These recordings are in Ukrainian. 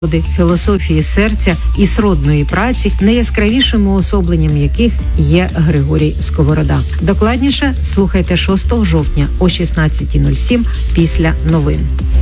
філософії серця і сродної праці, найяскравішим уособленням яких є Григорій Сковорода. Докладніше слухайте 6 жовтня о 16:07 після новин.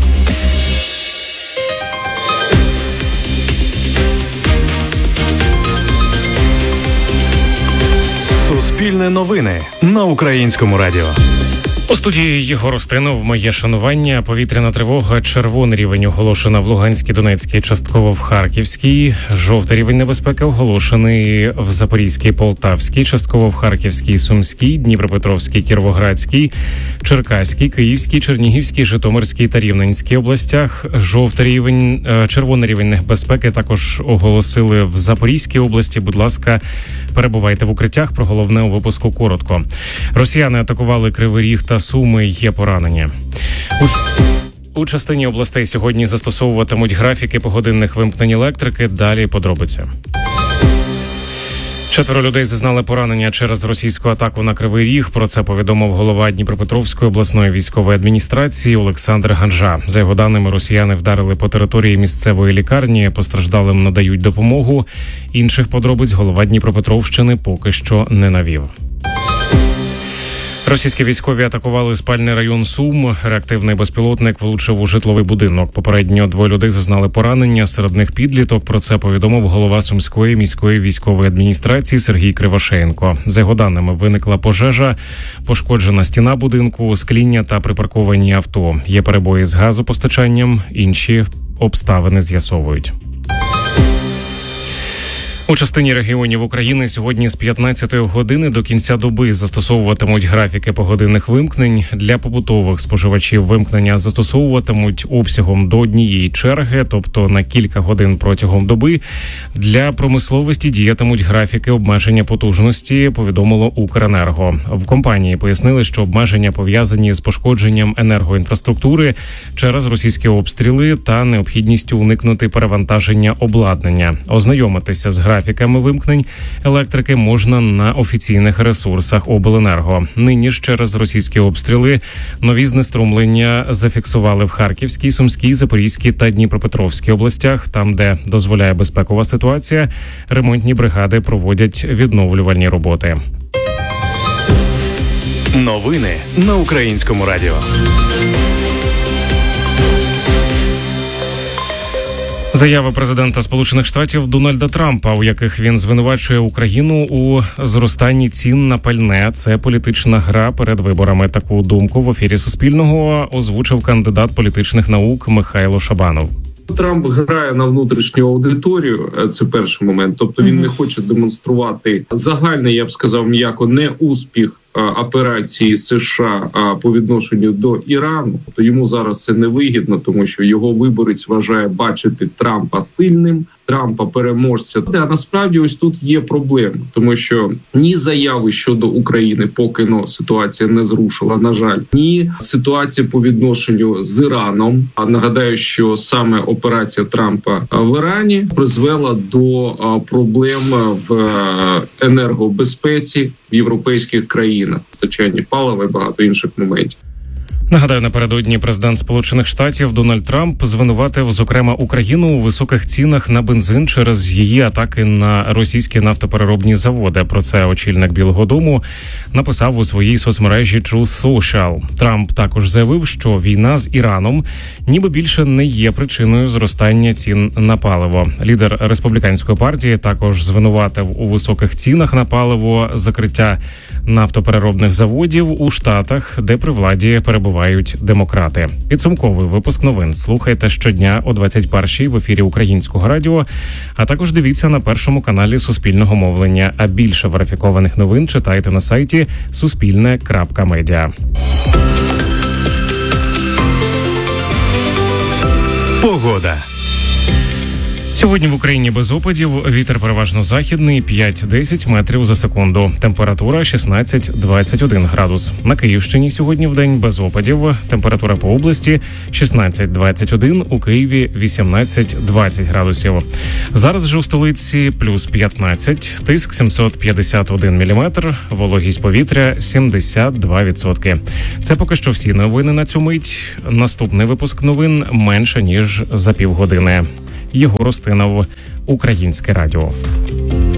Суспільне новини на Українському радіо. У студії Єгор Устинов. Моє шанування. Повітряна тривога. Червоний рівень оголошена в Луганській, Донецькій, частково в Харківській. Жовтий рівень небезпеки оголошений в Запорізькій, Полтавській, частково в Харківській, Сумській, Дніпропетровській, Кіровоградській, Черкаській, Київській, Чернігівській, Житомирській та Рівненській областях. Червоний рівень небезпеки також оголосили в Запорізькій області. Будь ласка, перебувайте в укриттях. Про головне у випуску коротко. Росіяни атакували Кривий Ріг та Суми, є поранення. У частині областей сьогодні застосовуватимуть графіки погодинних вимкнень електрики. Далі подробиці. 4 людей зазнали поранення через російську атаку на Кривий Ріг. Про це повідомив голова Дніпропетровської обласної військової адміністрації Олександр Ганжа. За його даними, росіяни вдарили по території місцевої лікарні, постраждалим надають допомогу. Інших подробиць голова Дніпропетровщини поки що не навів. Російські військові атакували спальний район Сум. Реактивний безпілотник влучив у житловий будинок. Попередньо 2 людей зазнали поранення, серед них підліток. Про це повідомив голова Сумської міської військової адміністрації Сергій Кривошеєнко. За його даними, виникла пожежа, пошкоджена стіна будинку, скління та припарковані авто. Є перебої з газопостачанням, інші обставини з'ясовують. У частині регіонів України сьогодні з 15-ї години до кінця доби застосовуватимуть графіки погодинних вимкнень. Для побутових споживачів вимкнення застосовуватимуть обсягом до однієї черги, тобто на кілька годин протягом доби. Для промисловості діятимуть графіки обмеження потужності, повідомило Укренерго. В компанії пояснили, що обмеження пов'язані з пошкодженням енергоінфраструктури через російські обстріли та необхідністю уникнути перевантаження обладнання. Ознайомитися з графіками вимкнень електрики можна на офіційних ресурсах обленерго. Нині ж через російські обстріли нові знеструмлення зафіксували в Харківській, Сумській, Запорізькій та Дніпропетровській областях. Там, де дозволяє безпекова ситуація, ремонтні бригади проводять відновлювальні роботи. Новини на Українському радіо. Заяви президента Сполучених Штатів Дональда Трампа, у яких він звинувачує Україну у зростанні цін на пальне. Це політична гра перед виборами. Таку думку в ефірі Суспільного озвучив кандидат політичних наук Михайло Шабанов. Трамп грає на внутрішню аудиторію, це перший момент. Тобто він не хоче демонструвати загальний, я б сказав, м'яко, не успіх операції США по відношенню до Ірану. То йому зараз це невигідно, тому що його виборець вважає бачити Трампа сильним, Трампа переможця. А насправді ось тут є проблема, тому що ні заяви щодо України, поки ситуація не зрушила, на жаль, ні ситуація по відношенню з Іраном. А нагадаю, що саме операція Трампа в Ірані призвела до проблем в енергобезпеці в європейських країнах, постачанні палива і багато інших моментів. Нагадаю, напередодні президент Сполучених Штатів Дональд Трамп звинуватив, зокрема, Україну у високих цінах на бензин через її атаки на російські нафтопереробні заводи. Про це очільник Білого дому написав у своїй соцмережі Truth Social. Трамп також заявив, що війна з Іраном ніби більше не є причиною зростання цін на паливо. Лідер республіканської партії також звинуватив у високих цінах на паливо закриття нафтопереробних заводів у Штатах, де при владі перебувають демократи. Підсумковий випуск новин слухайте щодня о 21-й в ефірі Українського радіо, а також дивіться на першому каналі Суспільного мовлення. А більше верифікованих новин читайте на сайті suspilne.media. Погода. Сьогодні в Україні без опадів, вітер переважно західний, 5-10 метрів за секунду. Температура 16-21 градус. На Київщині сьогодні вдень без опадів. Температура по області 16-21, у Києві 18-20 градусів. Зараз же у столиці плюс 15, тиск 751 міліметр, вологість повітря 72%. Це поки що всі новини на цю мить. Наступний випуск новин менше ніж за півгодини. Єгор Устинов, Українське радіо.